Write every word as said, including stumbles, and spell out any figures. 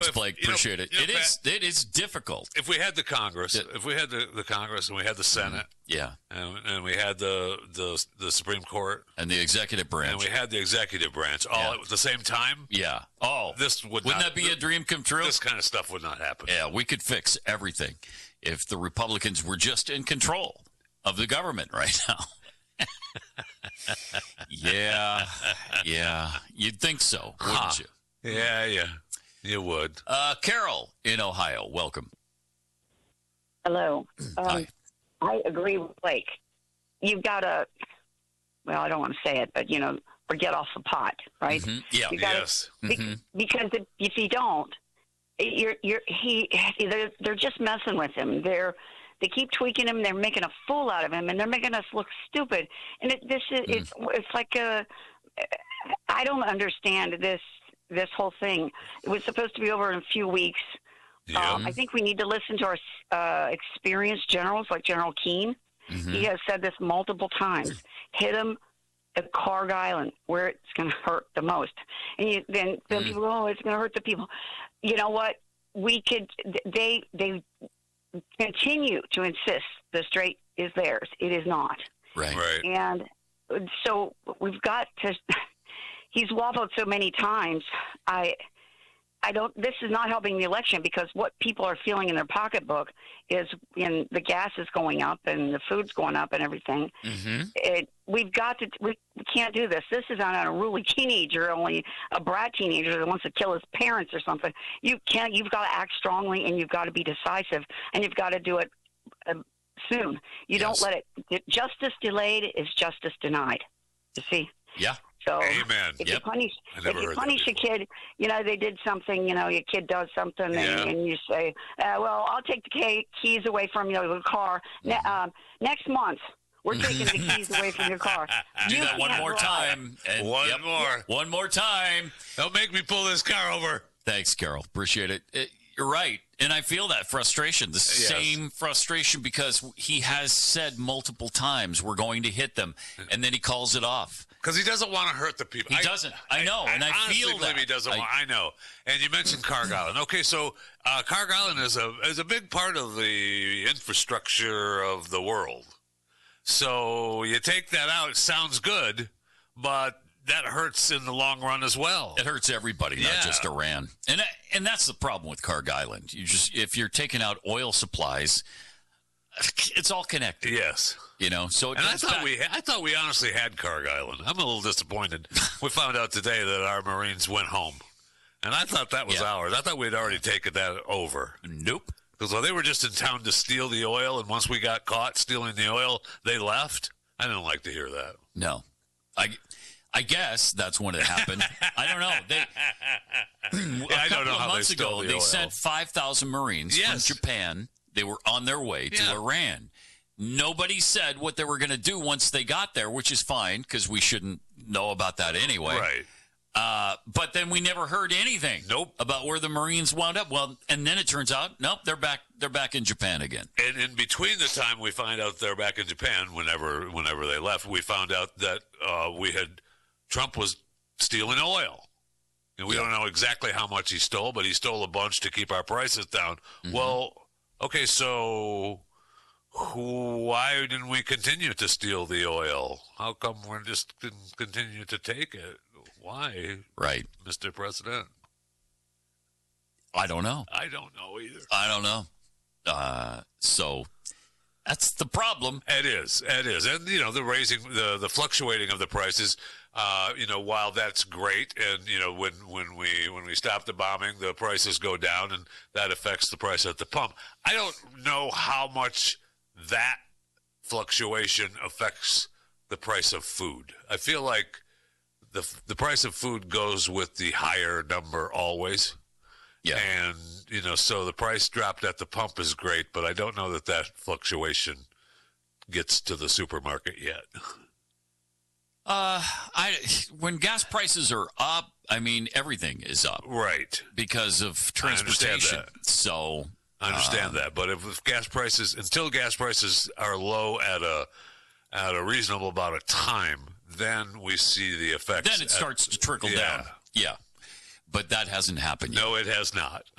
if, Blake. Appreciate know, it. You know, it Pat, is. It is difficult. If we had the Congress, Yeah. if we had the, the Congress and we had the Senate, yeah, and, and we had the, the the Supreme Court and the executive branch, and we had the executive branch all Yeah. at the same time, yeah. Oh, this would wouldn't not, that be th- a dream come true? This kind of stuff would not happen. Yeah, we could fix everything if the Republicans were just in control of the government right now. yeah, yeah. You'd think so, wouldn't Huh. you? Yeah, yeah, you would. Uh, Carol in Ohio, welcome. Hello. Um, Hi. I agree with Blake. You've got to, well, I don't want to say it, but, you know, or get off the pot, right? Mhm. Yeah. You gotta- Yes. be- Mhm. Because if, if you don't, you're, you're, he, they're, they're just messing with him. They're, they keep tweaking him. They're making a fool out of him, and they're making us look stupid. And it, this is, it's, it's like a, I don't understand this, this whole thing. It was supposed to be over in a few weeks. Yeah. Um, I think we need to listen to our uh, experienced generals like General Keane. Mhm. He has said this multiple times. Hit him at Carg Island where it's going to hurt the most. And you, then, then Mm. people go, oh, it's going to hurt the people. You know what? We could, they, they continue to insist the strait is theirs. It is not. Right. Right. And so we've got to, he's waffled so many times. I, I don't, this is not helping the election because what people are feeling in their pocketbook is in the gas is going up and the food's going up and everything. Mm-hmm. It, we've got to, we, we can't do this. This is not an unruly teenager, only a brat teenager that wants to kill his parents or something. You can't, you've got to act strongly and you've got to be decisive and you've got to do it uh, soon. You Yes. don't let it, justice delayed is justice denied. You see? Yeah. So Amen. if Yep. you punish, I if never you heard punish that a kid, you know they did something. You know, your kid does something, Yeah. and, and you say, uh, "Well, I'll take the key, keys away from you, the car ne- um, next month. We're taking the keys away from your car." Do You that one can't more drive. time. And, One yep, more. One more time. Don't make me pull this car over. Thanks, Carol. Appreciate it. It- You're right. And I feel that frustration, the Yes. same frustration, because he has said multiple times, we're going to hit them. And then he calls it off. Because he doesn't want to hurt the people. He doesn't. I know, and I honestly feel believe that. he doesn't I- want. I know. And you mentioned Carg Island. Okay, so uh, Carg Island is a is a big part of the infrastructure of the world. So you take that out. It sounds good, but that hurts in the long run as well. It hurts everybody, not Yeah. just Iran. And and that's the problem with Carg Island. You just if you're taking out oil supplies, it's all connected. Yes. You know, so it And I comes thought back. we I thought we honestly had Carg Island. I'm a little disappointed. We found out today that our Marines went home. And I thought that was Yeah. ours. I thought we'd already taken that over. Nope. Because they were just in town to steal the oil, and once we got caught stealing the oil, they left. I didn't like to hear that. No. I I guess that's when it happened. I don't know. They, a I don't couple know of how they months stole ago, the they oil. sent five thousand Marines Yes. from Japan. They were on their way to Yeah. Iran. Nobody said what they were going to do once they got there, which is fine because we shouldn't know about that anyway. Right. Uh, but then we never heard anything Nope. about where the Marines wound up. Well, and then it turns out, nope, they're back. They're back in Japan again. And in between the time we find out they're back in Japan, whenever whenever they left, we found out that uh, we had Trump was stealing oil. And we Yeah. don't know exactly how much he stole, but he stole a bunch to keep our prices down. Mm-hmm. Well, okay, so who, why didn't we continue to steal the oil? How come we just didn't continue to take it? Why, Right. Mister President? I don't know. I don't know either. I don't know. Uh, so that's the problem. It is. It is. And, you know, the raising, the, the fluctuating of the prices, uh, you know, while that's great, and, you know, when, when we when we stop the bombing, the prices go down, and that affects the price at the pump. I don't know how much that fluctuation affects the price of food. I feel like the the price of food goes with the higher number always. Yeah. And, you know, so the price dropped at the pump is great, but I don't know that that fluctuation gets to the supermarket yet. Uh, I when gas prices are up, I mean everything is up Right. because of I understand transportation. that. So I understand um, that. But if, if gas prices, until gas prices are low at a at a reasonable amount of time, then we see the effects. then it at- starts to trickle yeah. down. Yeah, but that hasn't happened yet. No, it has not.